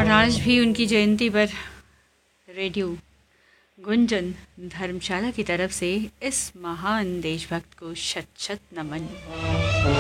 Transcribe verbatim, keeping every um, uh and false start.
और आज भी उनकी जयंती पर रेडियो गुंजन धर्मशाला की तरफ से इस महान देशभक्त को शत शत नमन।